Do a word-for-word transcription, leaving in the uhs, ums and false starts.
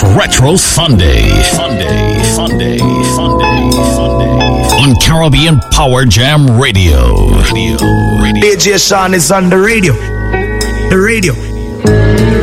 Retro Sunday. Sunday, Sunday, Sunday, Sunday. On Caribbean Power Jam Radio. Radio, Radio. D J Sean is on the radio. The radio.